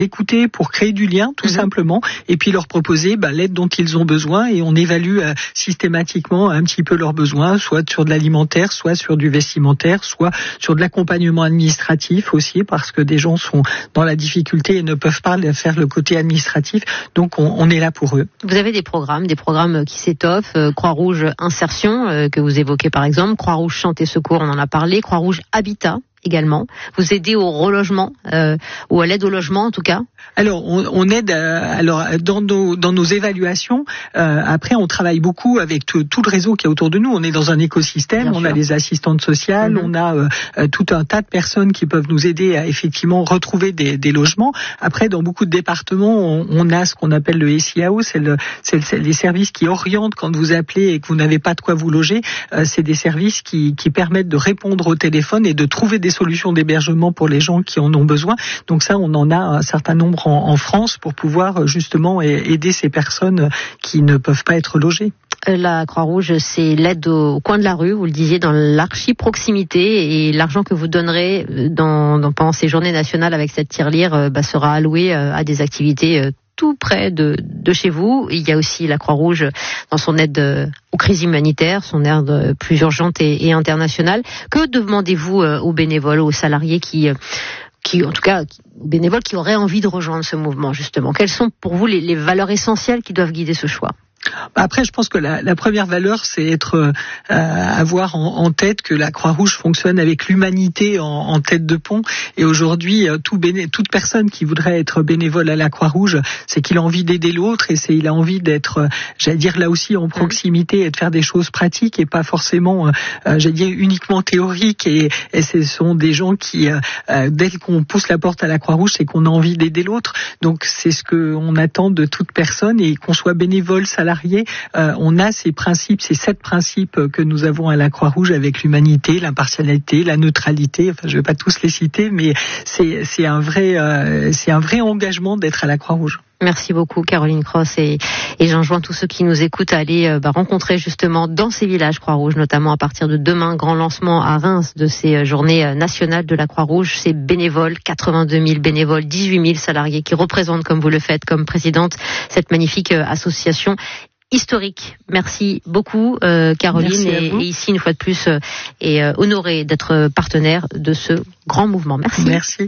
écouter pour créer du lien, tout simplement, et puis leur proposer l'aide dont ils ont besoin, et on évalue systématiquement un petit peu leurs besoins, soit sur de l'alimentaire, soit sur du vestimentaire, soit sur de l'accompagnement administratif aussi, parce que des gens sont dans la difficulté et ne peuvent pas faire le côté administratif, donc on est là pour eux. Vous avez des programmes qui s'étoffent, Croix-Rouge Insertion, que vous évoquez par exemple, Croix-Rouge Santé Secours, on en a parlé, Croix-Rouge Habitat également. Vous aidez au relogement ou à l'aide au logement en tout cas. Alors on aide dans nos évaluations. Après on travaille beaucoup avec tout le réseau qui est autour de nous. On est dans un écosystème. Bien on sûr. A les assistantes sociales. On a tout un tas de personnes qui peuvent nous aider à effectivement retrouver des logements. Après dans beaucoup de départements on a ce qu'on appelle le SIAO, c'est les services qui orientent quand vous appelez et que vous n'avez pas de quoi vous loger. C'est des services qui permettent de répondre au téléphone et de trouver des solutions d'hébergement pour les gens qui en ont besoin. Donc ça, on en a un certain nombre en France pour pouvoir justement aider ces personnes qui ne peuvent pas être logées. La Croix-Rouge, c'est l'aide au coin de la rue, vous le disiez, dans l'archi-proximité, et l'argent que vous donnerez pendant ces journées nationales avec cette tirelire sera alloué à des activités tout près de chez vous. Il y a aussi la Croix-Rouge dans son aide aux crises humanitaires, son aide plus urgente et internationale. Que demandez-vous aux bénévoles, aux salariés qui en tout cas, aux bénévoles qui auraient envie de rejoindre ce mouvement, justement? Quelles sont pour vous les valeurs essentielles qui doivent guider ce choix? Après, je pense que la première valeur, c'est avoir en tête que la Croix-Rouge fonctionne avec l'humanité en tête de pont. Et aujourd'hui, toute personne qui voudrait être bénévole à la Croix-Rouge, c'est qu'il a envie d'aider l'autre, et il a envie d'être, là aussi en proximité, et de faire des choses pratiques et pas forcément, uniquement théoriques. Et ce sont des gens qui, dès qu'on pousse la porte à la Croix-Rouge, c'est qu'on a envie d'aider l'autre. Donc c'est ce qu'on attend de toute personne, et qu'on soit bénévole, salarié, on a ces 7 principes que nous avons à la Croix-Rouge, avec l'humanité, l'impartialité, la neutralité. Enfin, je vais pas tous les citer, mais c'est un vrai engagement d'être à la Croix-Rouge. Merci beaucoup Caroline Cross, et j'enjoins tous ceux qui nous écoutent à aller rencontrer justement dans ces villages Croix-Rouge, notamment à partir de demain, grand lancement à Reims de ces journées nationales de la Croix-Rouge. Ces bénévoles, 82 000 bénévoles, 18 000 salariés qui représentent, comme vous le faites, comme présidente, cette magnifique association historique. Merci beaucoup Caroline. Merci et ici une fois de plus et honorée d'être partenaire de ce grand mouvement. Merci. Merci.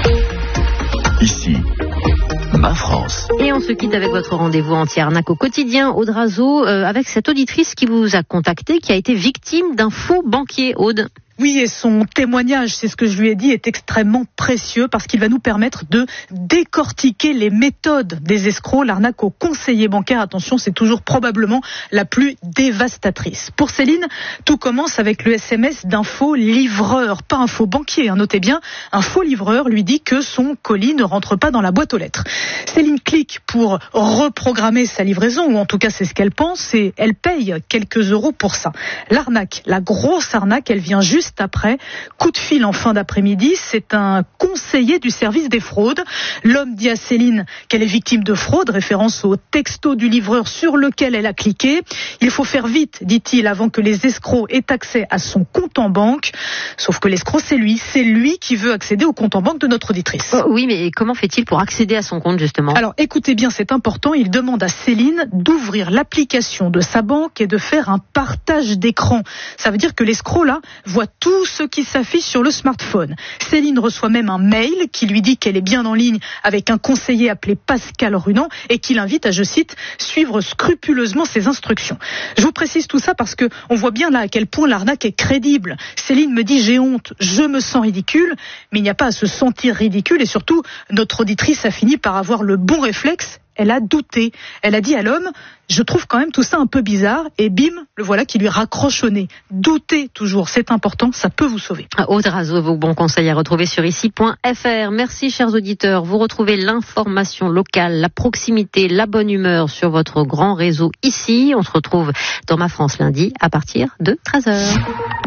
Ici Ma France. Et on se quitte avec votre rendez-vous anti-arnaque au quotidien, Aude Razeau, avec cette auditrice qui vous a contacté, qui a été victime d'un faux banquier. Aude. Oui, et son témoignage, c'est ce que je lui ai dit, est extrêmement précieux parce qu'il va nous permettre de décortiquer les méthodes des escrocs. L'arnaque au conseiller bancaire, attention, c'est toujours probablement la plus dévastatrice. Pour Céline, tout commence avec le SMS d'un faux livreur, pas un faux banquier, notez bien, un faux livreur lui dit que son colis ne rentre pas dans la boîte aux lettres. Céline clique pour reprogrammer sa livraison, ou en tout cas c'est ce qu'elle pense, et elle paye quelques euros pour ça. L'arnaque, la grosse arnaque, elle vient juste après. Coup de fil en fin d'après-midi, c'est un conseiller du service des fraudes. L'homme dit à Céline qu'elle est victime de fraude, référence au texto du livreur sur lequel elle a cliqué. Il faut faire vite, dit-il, avant que les escrocs aient accès à son compte en banque. Sauf que l'escroc, c'est lui qui veut accéder au compte en banque de notre auditrice. Oui, mais comment fait-il pour accéder à son compte, justement? Alors, écoutez bien, c'est important. Il demande à Céline d'ouvrir l'application de sa banque et de faire un partage d'écran. Ça veut dire que l'escroc, là, voit tout ce qui s'affiche sur le smartphone. Céline reçoit même un mail qui lui dit qu'elle est bien en ligne avec un conseiller appelé Pascal Runand et qui l'invite à, je cite, suivre scrupuleusement ses instructions. Je vous précise tout ça parce que on voit bien là à quel point l'arnaque est crédible. Céline me dit j'ai honte, je me sens ridicule, mais il n'y a pas à se sentir ridicule, et surtout notre auditrice a fini par avoir le bon réflexe. Elle a douté. Elle a dit à l'homme, je trouve quand même tout ça un peu bizarre, et bim, le voilà qui lui raccroche au nez. Doutez toujours, c'est important, ça peut vous sauver. Aude Razeau, vos bons conseils à retrouver sur ici.fr. Merci chers auditeurs, vous retrouvez l'information locale, la proximité, la bonne humeur sur votre grand réseau ici. On se retrouve dans Ma France lundi à partir de 13h.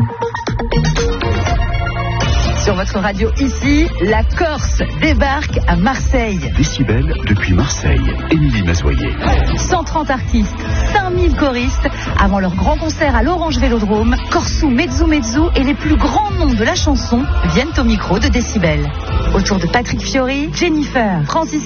Sur votre radio ici, la Corse débarque à Marseille. Décibel depuis Marseille. Émilie Mazoyer. 130 artistes, 5000 choristes. Avant leur grand concert à l'Orange Vélodrome, Corsou, Mezzo Mezzo et les plus grands noms de la chanson viennent au micro de Décibel. Autour de Patrick Fiori, Jennifer, Francis